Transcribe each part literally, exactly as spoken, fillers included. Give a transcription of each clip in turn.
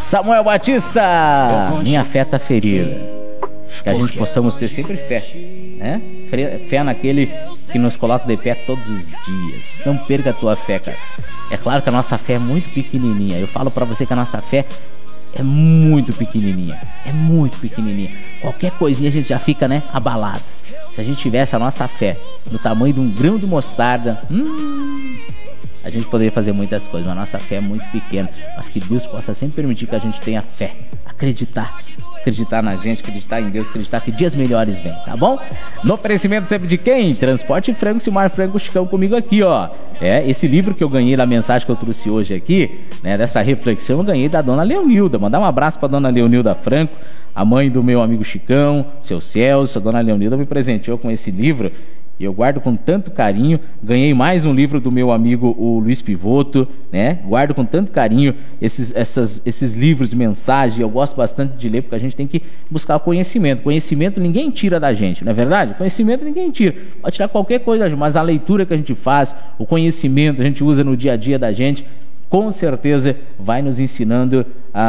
Samuel Batista, minha fé tá ferida. Que a gente possamos ter sempre fé, né? Fé naquele que nos coloca de pé todos os dias. Não perca a tua fé, cara. É claro que a nossa fé é muito pequenininha. Eu falo pra você que a nossa fé é muito pequenininha. É muito pequenininha. Qualquer coisinha a gente já fica, né, abalado. Se a gente tivesse a nossa fé no tamanho de um grão de mostarda, hum, a gente poderia fazer muitas coisas. Mas a nossa fé é muito pequena. Mas que Deus possa sempre permitir que a gente tenha fé. Acreditar. Acreditar na gente, acreditar em Deus, acreditar que dias melhores vêm, tá bom? No oferecimento sempre de quem? Transporte Franco, Silmar Franco, Chicão comigo aqui, ó. É, esse livro que eu ganhei da mensagem que eu trouxe hoje aqui, né, dessa reflexão, eu ganhei da dona Leonilda. Mandar um abraço pra dona Leonilda Franco, a mãe do meu amigo Chicão, seu Celso. A dona Leonilda me presenteou com esse livro e eu guardo com tanto carinho. Ganhei mais um livro do meu amigo, o Luiz Pivoto, né? Guardo com tanto carinho esses, essas, esses livros de mensagem. Eu gosto bastante de ler, porque a gente tem que buscar conhecimento. Conhecimento ninguém tira da gente, não é verdade? Conhecimento ninguém tira. Pode tirar qualquer coisa, mas a leitura que a gente faz, o conhecimento que a gente usa no dia a dia da gente, com certeza vai nos ensinando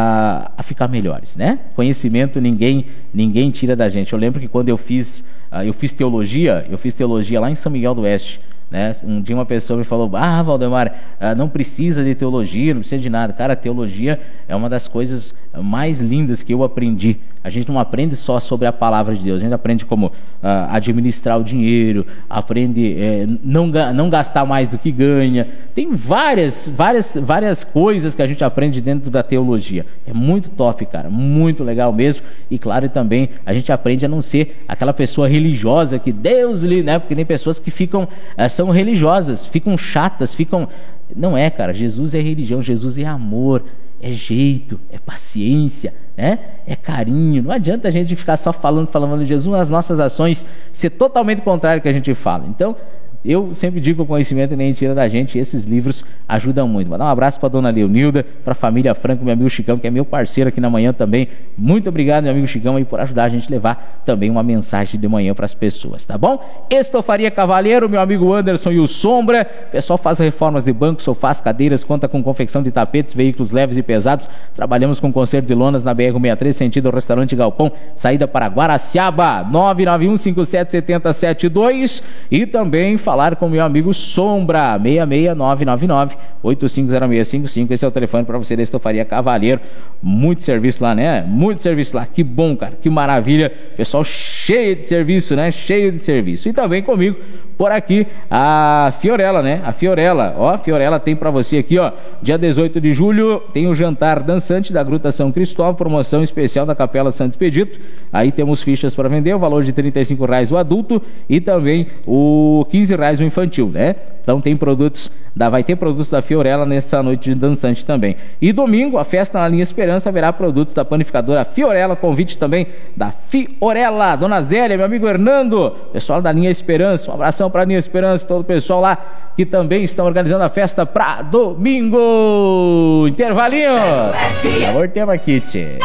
a, a ficar melhores, né? Conhecimento ninguém, ninguém tira da gente. Eu lembro que quando eu fiz, uh, eu fiz teologia, eu fiz teologia lá em São Miguel do Oeste, né? Um dia uma pessoa me falou: ah, Valdemar, uh, não precisa de teologia, não precisa de nada. Cara, a teologia é uma das coisas mais lindas que eu aprendi. A gente não aprende só sobre a palavra de Deus, a gente aprende como uh, administrar o dinheiro, aprende eh, não, não gastar mais do que ganha. Tem várias, várias, várias coisas que a gente aprende dentro da teologia. É muito top, cara, muito legal mesmo. E claro, também a gente aprende a não ser aquela pessoa religiosa que Deus lhe, né? Porque tem pessoas que ficam, uh, são religiosas, ficam chatas, ficam... Não é, cara, Jesus é religião, Jesus é amor, é jeito, é paciência, né? É carinho. Não adianta a gente ficar só falando, falando de Jesus, as nossas ações ser totalmente contrário ao que a gente fala. Então, eu sempre digo que o conhecimento nem tira da gente, e esses livros ajudam muito. Vou dar um abraço para dona Leonilda, para a família Franco, meu amigo Chicão, que é meu parceiro aqui na manhã também. Muito obrigado, meu amigo Chicão, aí, por ajudar a gente a levar também uma mensagem de manhã para as pessoas, tá bom? Estofaria Cavaleiro, meu amigo Anderson e o Sombra. O pessoal faz reformas de banco, sofás, cadeiras, conta com confecção de tapetes, veículos leves e pesados. Trabalhamos com conserto de lonas na B R cento e sessenta e três, sentido ao Restaurante Galpão, saída para Guaraciaba, nove nove um cinco sete sete zero sete dois. E também falar com meu amigo Sombra, seis seis nove nove nove oito cinco zero seis cinco cinco. Esse é o telefone para você da Estofaria Cavaleiro. Muito serviço lá, né? Muito serviço lá. Que bom, cara. Que maravilha. Pessoal cheio de serviço, né? Cheio de serviço. E também comigo por aqui a Fiorella, né? A Fiorella, ó, a Fiorella tem para você aqui, ó, dia dezoito de julho tem o jantar dançante da Gruta São Cristóvão, promoção especial da Capela Santo Expedito. Aí temos fichas para vender, o valor de trinta e cinco reais o adulto e também o quinze reais o infantil, né? Então tem produtos, da, vai ter produtos da Fiorella nessa noite de dançante também. E domingo, a festa na linha Esperança, haverá produtos da panificadora Fiorella, convite também da Fiorella, dona Zélia, meu amigo Hernando, pessoal da linha Esperança, um abração para a linha Esperança, todo o pessoal lá que também estão organizando a festa para domingo. Intervalinho, favor, tema kit.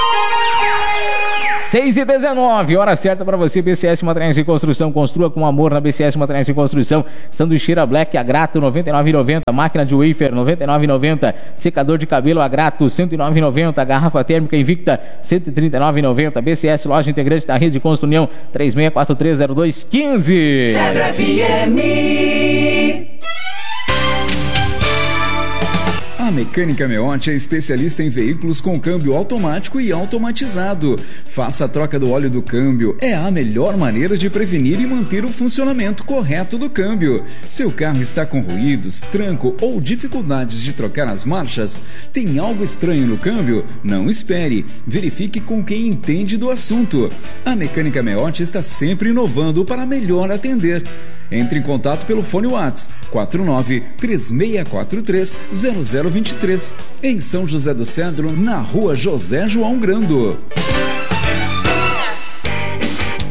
seis e dezenove, hora certa para você. B C S Materiais de Construção, construa com amor na B C S Materiais de Construção. Sanduicheira Black Agrato noventa e nove reais e noventa centavos, máquina de wafer noventa e nove reais e noventa centavos, secador de cabelo Agrato cento e nove reais e noventa centavos, garrafa térmica Invicta cento e trinta e nove reais e noventa centavos. B C S Loja Integrante da Rede Construção União três seis quatro três zero dois um cinco. F M. A Mecânica Meotti é especialista em veículos com câmbio automático e automatizado. Faça a troca do óleo do câmbio. É a melhor maneira de prevenir e manter o funcionamento correto do câmbio. Seu carro está com ruídos, tranco ou dificuldades de trocar as marchas? Tem algo estranho no câmbio? Não espere. Verifique com quem entende do assunto. A Mecânica Meotti está sempre inovando para melhor atender. Entre em contato pelo fone WhatsApp quatro nove três seis quatro três zero zero dois três, em São José do Cedro, na rua José João Grando.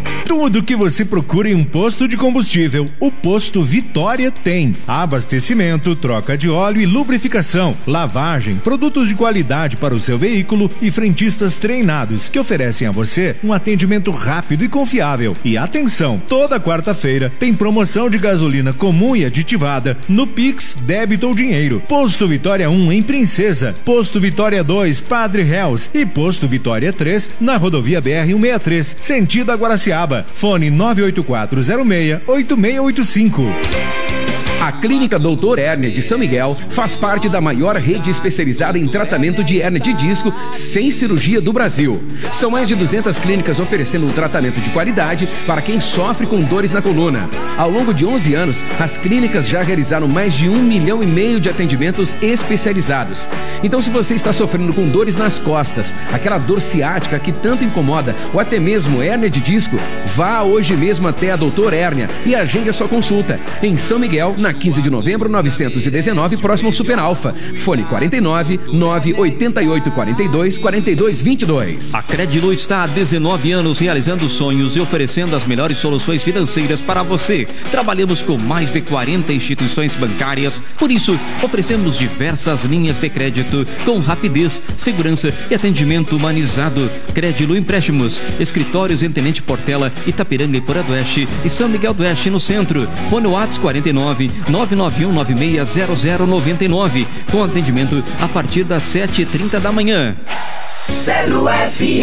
Tudo que você procura em um posto de combustível, o Posto Vitória tem. Abastecimento, troca de óleo e lubrificação, lavagem, produtos de qualidade para o seu veículo e frentistas treinados que oferecem a você um atendimento rápido e confiável. E atenção, toda quarta-feira tem promoção de gasolina comum e aditivada no Pix, débito ou dinheiro. Posto Vitória um em Princesa, Posto Vitória dois, Padre Reus e Posto Vitória três na rodovia B R cento e sessenta e três, sentido Aguaraciaba. Fone nove oito quatro zero seis oito seis oito cinco. A Clínica doutor Hérnia de São Miguel faz parte da maior rede especializada em tratamento de hérnia de disco sem cirurgia do Brasil. São mais de duzentas clínicas oferecendo um tratamento de qualidade para quem sofre com dores na coluna. Ao longo de onze anos, as clínicas já realizaram mais de um milhão e meio de atendimentos especializados. Então, se você está sofrendo com dores nas costas, aquela dor ciática que tanto incomoda, ou até mesmo hérnia de disco, vá hoje mesmo até a doutor Hérnia e agende a sua consulta em São Miguel, na quinze de novembro, novecentos e dezenove, próximo ao Super Alfa. Fone quarenta e nove, nove oito oito, quarenta e dois, quarenta e dois, vinte e dois. A Credilu está há dezenove anos realizando sonhos e oferecendo as melhores soluções financeiras para você. Trabalhamos com mais de quarenta instituições bancárias, por isso oferecemos diversas linhas de crédito com rapidez, segurança e atendimento humanizado. Credilu Empréstimos, escritórios em Tenente Portela, Itapiranga e Porã do Oeste e São Miguel do Oeste no centro. Fone WhatsApp quarenta e nove, nove nove um nove seis zero zero nove nove, com atendimento a partir das sete e trinta da manhã. Zero F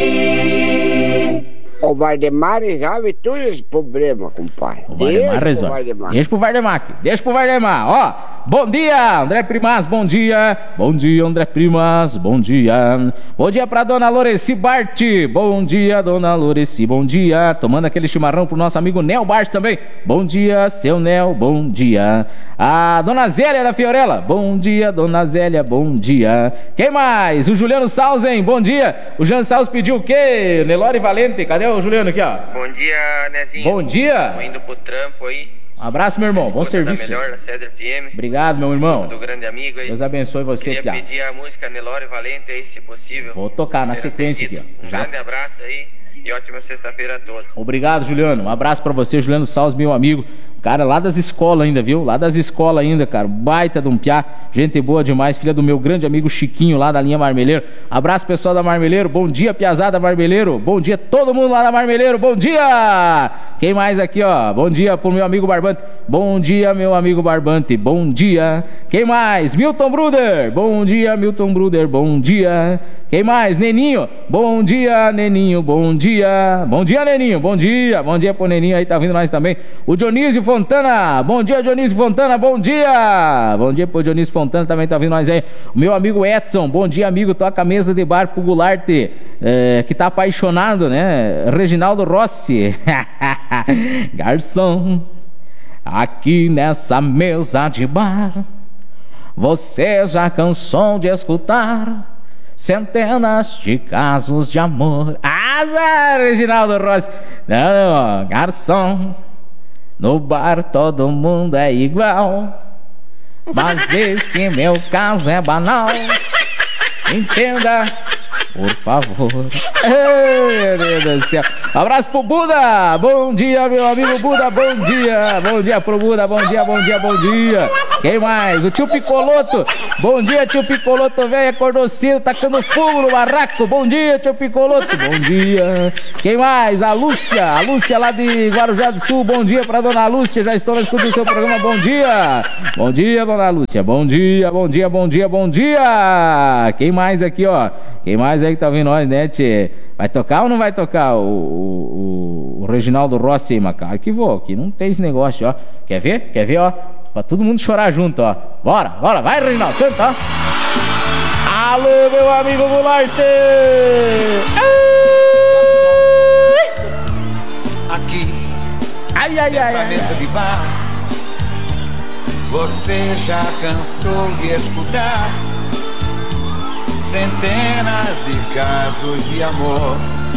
M. O Valdemar resolve todos os problemas, compadre. O Valdemar resolve. Deixa pro Valdemar aqui. Deixa pro Valdemar. Ó, bom dia, André Primas, bom dia. Bom dia, André Primas, bom dia. Bom dia pra dona Loreci Bart. Bom dia, dona Loreci, bom dia. Tomando aquele chimarrão pro nosso amigo Nel Bart também. Bom dia, seu Nel, bom dia. A dona Zélia da Fiorella. Bom dia, dona Zélia, bom dia. Quem mais? O Juliano Salzen, bom dia. O Juliano Salzen pediu o quê? Nelore Valente, cadê o Juliano aqui, ó? Bom dia, Nezinho. Bom dia. Tô indo pro trampo aí. Um abraço, meu irmão. Bom serviço. Da melhor, da Cedro F M. Obrigado, meu irmão. Do grande amigo aí. Deus abençoe você, Queria Piá. pedir a música Nelore Valente aí, se possível. Vou tocar na sequência aqui, ó. Um Já. grande abraço aí e ótima sexta-feira a todos. Obrigado, Juliano. Um abraço pra você, Juliano Salles, meu amigo. Cara, lá das escolas ainda, viu? Lá das escolas ainda, cara. Baita de um piá. Gente boa demais. Filha do meu grande amigo Chiquinho, lá da linha Marmeleiro. Abraço, pessoal da Marmeleiro. Bom dia, piazada Marmeleiro. Bom dia, todo mundo lá da Marmeleiro. Bom dia! Quem mais aqui, ó? Bom dia pro meu amigo Barbante. Bom dia, meu amigo Barbante. Bom dia. Quem mais? Milton Bruder. Bom dia, Milton Bruder. Bom dia. Quem mais? Neninho. Bom dia, Neninho. Bom dia. Bom dia, Neninho. Bom dia. Bom dia pro Neninho aí, tá vindo nós também. O Dionísio Fontana. Bom dia, Dionísio Fontana. Bom dia. Bom dia pro Dionísio Fontana, também tá vindo nós aí. O meu amigo Edson. Bom dia, amigo. Toca a mesa de bar pro Goulart, é, que tá apaixonado, né? Reginaldo Rossi. Garçom, aqui nessa mesa de bar, você já cansou de escutar centenas de casos de amor. Azar, Reginaldo Rossi. Não, não, garçom, no bar todo mundo é igual, mas esse meu caso é banal. Entenda, por favor. Ai, meu Deus do céu. Abraço pro Buda. Bom dia, meu amigo Buda. Bom dia. Bom dia pro Buda. Bom dia, bom dia, bom dia. Quem mais? O tio Picoloto. Bom dia, tio Picoloto, velho. Acordou cedo, tacando fogo no barraco. Bom dia, tio Picoloto. Bom dia. Quem mais? A Lúcia. A Lúcia lá de Guarujá do Sul. Bom dia pra dona Lúcia. Já estou na escuta do seu programa. Bom dia. Bom dia, dona Lúcia. Bom dia, bom dia, bom dia, bom dia. Quem mais aqui, ó? Quem mais aí que tá ouvindo nós, né, tchê? Vai tocar ou não vai tocar o, o, o Reginaldo Rossi aí, Macaco? Que vou, que não tem esse negócio, ó. Quer ver? Quer ver, ó? Pra todo mundo chorar junto, ó. Bora, bora, vai, Reginaldo, canta, ó. Alô, meu amigo Goulart! Aqui, ai, ai, nessa ai, ai, mesa ai. de bar, você já cansou de escutar centenas de casos de amor.